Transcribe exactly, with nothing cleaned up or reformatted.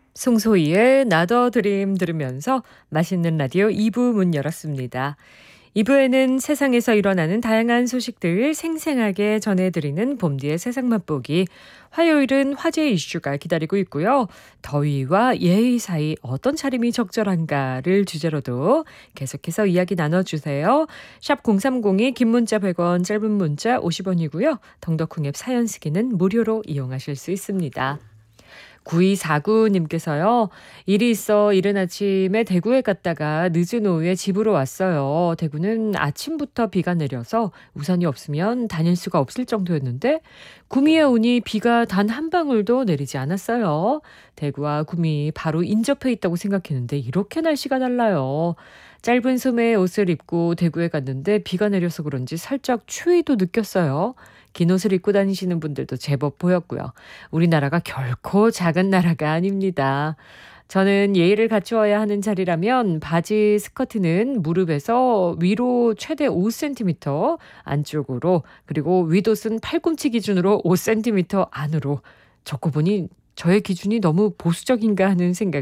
송소희의 나더 드림 들으면서 맛있는 라디오 이 부 문 열었습니다. 이 부에는 세상에서 일어나는 다양한 소식들 생생하게 전해드리는 봄디의 세상 맛보기. 화요일은 화제 이슈가 기다리고 있고요. 더위와 예의 사이 어떤 차림이 적절한가를 주제로도 계속해서 이야기 나눠주세요. 샵 공삼공이 긴 문자 백 원, 짧은 문자 오십 원이고요. 덩덕콩 앱 사연 쓰기는 무료로 이용하실 수 있습니다. 구이사구님께서요. 일이 있어 이른 아침에 대구에 갔다가 늦은 오후에 집으로 왔어요. 대구는 아침부터 비가 내려서 우산이 없으면 다닐 수가 없을 정도였는데 구미에 오니 비가 단 한 방울도 내리지 않았어요. 대구와 구미 바로 인접해 있다고 생각했는데 이렇게 날씨가 달라요. 짧은 소매의 옷을 입고 대구에 갔는데 비가 내려서 그런지 살짝 추위도 느꼈어요. 긴 옷을 입고 다니시는 분들도 제법 보였고요. 우리나라가 결코 작은 나라가 아닙니다. 저는 예의를 갖추어야 하는 자리라면 바지 스커트는 무릎에서 위로 최대 오 센티미터 안쪽으로, 그리고 윗옷은 팔꿈치 기준으로 오 센티미터 안으로. 적고 보니 저의 기준이 너무 보수적인가 하는 생각